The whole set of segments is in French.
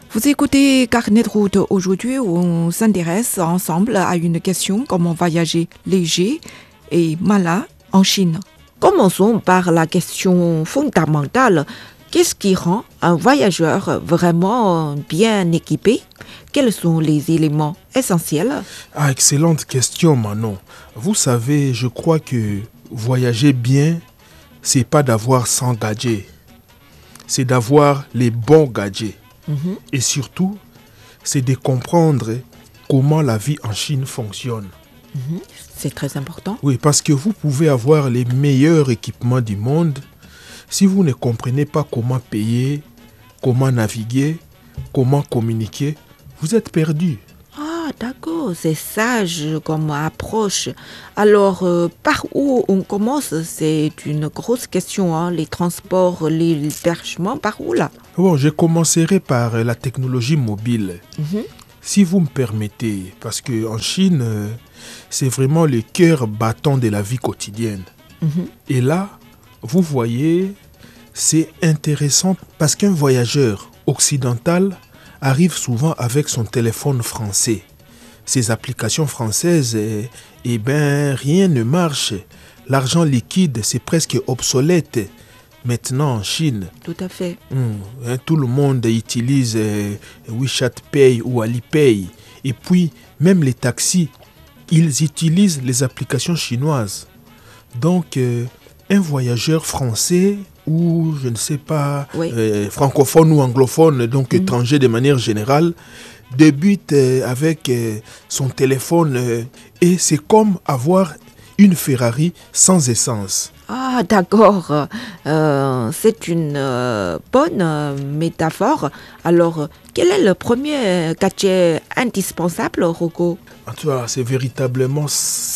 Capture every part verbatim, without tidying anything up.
Vous écoutez Carnet de route. Aujourd'hui, on s'intéresse ensemble à une question: comment voyager léger et malin en Chine. Commençons par la question fondamentale. Qu'est-ce qui rend un voyageur vraiment bien équipé? Quels sont les éléments essentiels? Ah, excellente question, Manon. Vous savez, je crois que voyager bien, c'est pas d'avoir cent gadgets. C'est d'avoir les bons gadgets. Mm-hmm. Et surtout, c'est de comprendre comment la vie en Chine fonctionne. Mm-hmm. C'est très important. Oui, parce que vous pouvez avoir les meilleurs équipements du monde. Si vous ne comprenez pas comment payer, comment naviguer, comment communiquer, vous êtes perdu. Ah, d'accord, c'est sage comme approche. Alors, euh, par où on commence? C'est une grosse question, hein? Les transports, l'hébergement, par où là? Bon, je commencerai par la technologie mobile. Mm-hmm. Si vous me permettez, parce qu'en Chine, euh, c'est vraiment le cœur battant de la vie quotidienne. Mm-hmm. Et là, vous voyez, c'est intéressant parce qu'un voyageur occidental arrive souvent avec son téléphone français. Ces applications françaises, eh, eh bien, rien ne marche. L'argent liquide, c'est presque obsolète maintenant en Chine. Tout à fait. Hum, hein, tout le monde utilise eh, WeChat Pay ou Alipay. Et puis, même les taxis, ils utilisent les applications chinoises. Donc, euh, un voyageur français ou, je ne sais pas, oui. euh, francophone ou anglophone, donc mmh. étranger de manière générale, débute euh, avec euh, son téléphone euh, et c'est comme avoir une Ferrari sans essence. Ah, d'accord. Euh, c'est une euh, bonne euh, métaphore. Alors, quel est le premier gadget indispensable, Rocco? En tout cas, c'est véritablement,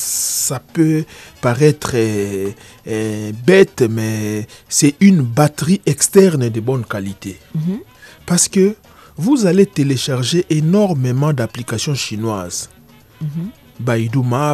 ça peut paraître euh, euh, bête, mais c'est une batterie externe de bonne qualité. Mm-hmm. Parce que vous allez télécharger énormément d'applications chinoises. Mm-hmm. Baidu Map,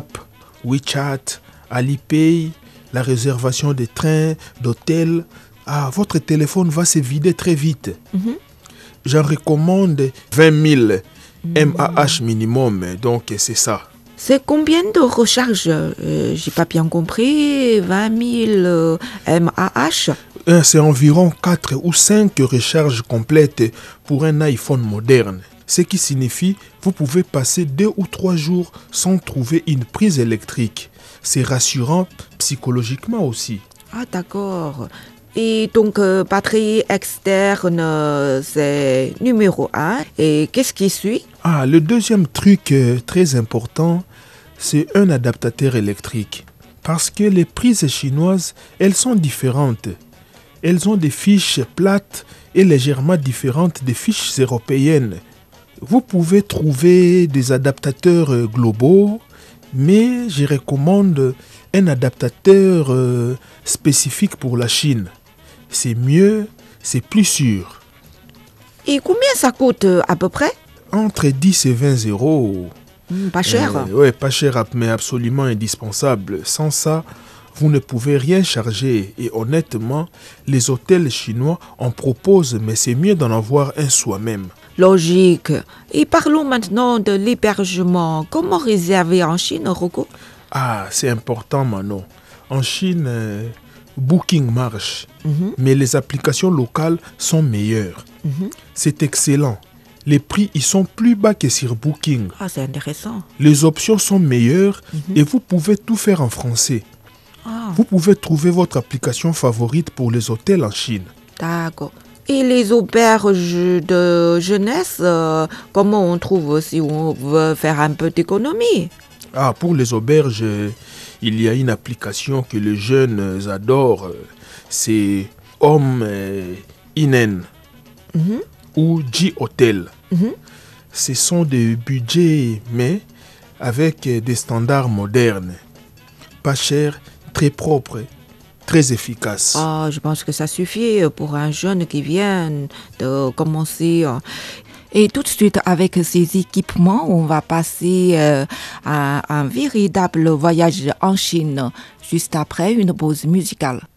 WeChat, Alipay, la réservation de trains, d'hôtels. Ah, votre téléphone va se vider très vite. Mm-hmm. J'en recommande vingt mille M A H minimum, donc c'est ça. C'est combien de recharges? euh, J'ai pas bien compris. vingt mille euh, M A H? C'est environ quatre ou cinq recharges complètes pour un iPhone moderne. Ce qui signifie que vous pouvez passer deux ou trois jours sans trouver une prise électrique. C'est rassurant psychologiquement aussi. Ah, d'accord. Et donc, euh, batterie externe, euh, c'est numéro un. Et qu'est-ce qui suit? Ah, le deuxième truc euh, très important, c'est un adaptateur électrique. Parce que les prises chinoises, elles sont différentes. Elles ont des fiches plates et légèrement différentes des fiches européennes. Vous pouvez trouver des adaptateurs euh, globaux, mais je recommande un adaptateur euh, spécifique pour la Chine. C'est mieux, c'est plus sûr. Et combien ça coûte à peu près? Entre dix et vingt euros. Mmh, pas cher. Euh, oui, pas cher, mais absolument indispensable. Sans ça, vous ne pouvez rien charger. Et honnêtement, les hôtels chinois en proposent, mais c'est mieux d'en avoir un soi-même. Logique. Et parlons maintenant de l'hébergement. Comment réserver en Chine, Rocco? Ah, c'est important, Manon. En Chine... Euh, Booking marche, mm-hmm. mais les applications locales sont meilleures. Mm-hmm. C'est excellent. Les prix y sont plus bas que sur Booking. Ah, c'est intéressant. Les options sont meilleures mm-hmm. et vous pouvez tout faire en français. Ah. Vous pouvez trouver votre application favorite pour les hôtels en Chine. D'accord. Et les auberges de jeunesse, euh, comment on trouve si on veut faire un peu d'économie? Ah, pour les auberges... Il y a une application que les jeunes adorent, c'est Home Inn mm-hmm. ou J-Hotel. Mm-hmm. Ce sont des budgets, mais avec des standards modernes. Pas cher, très propre, très efficace. Ah, je pense que ça suffit pour un jeune qui vient de commencer. Et tout de suite, avec ces équipements, on va passer euh, à un véritable voyage en Chine, juste après une pause musicale.